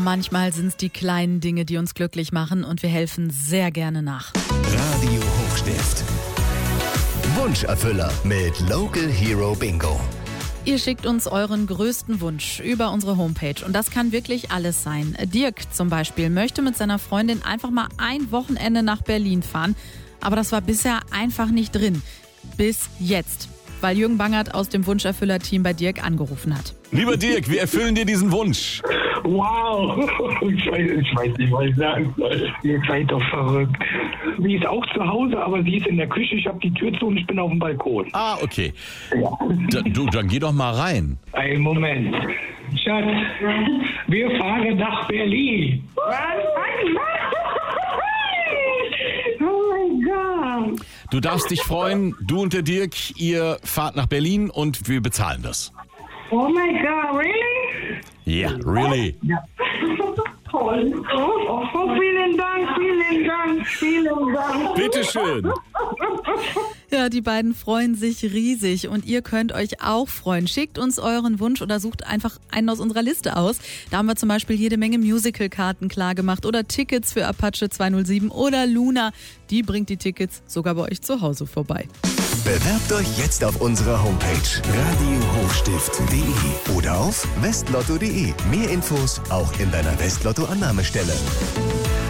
Manchmal sind es die kleinen Dinge, die uns glücklich machen und wir helfen sehr gerne nach. Radio Hochstift. Wunscherfüller mit Local Hero Bingo. Ihr schickt uns euren größten Wunsch über unsere Homepage und das kann wirklich alles sein. Dirk zum Beispiel möchte mit seiner Freundin einfach mal ein Wochenende nach Berlin fahren, aber das war bisher einfach nicht drin. Bis jetzt, weil Jürgen Bangert aus dem Wunscherfüller-Team bei Dirk angerufen hat. Lieber Dirk, wir erfüllen dir diesen Wunsch. Wow, ich weiß nicht, was ich sagen soll. Ihr seid doch verrückt. Sie ist auch zu Hause, aber sie ist in der Küche. Ich habe die Tür zu und ich bin auf dem Balkon. Ah, okay. Ja. Dann geh doch mal rein. Einen Moment. Schatz, wir fahren nach Berlin. Oh mein Gott. Du darfst dich freuen, du und der Dirk, ihr fahrt nach Berlin und wir bezahlen das. Oh my God, really? Ja, yeah, really. Ja. Toll. Oh, vielen Dank. Bitteschön. Ja, die beiden freuen sich riesig und ihr könnt euch auch freuen. Schickt uns euren Wunsch oder sucht einfach einen aus unserer Liste aus. Da haben wir zum Beispiel jede Menge Musical-Karten klargemacht oder Tickets für Apache 207 oder Luna. Die bringt die Tickets sogar bei euch zu Hause vorbei. Bewerbt euch jetzt auf unserer Homepage radiohochstift.de oder auf westlotto.de. Mehr Infos auch in deiner Westlotto-Annahmestelle.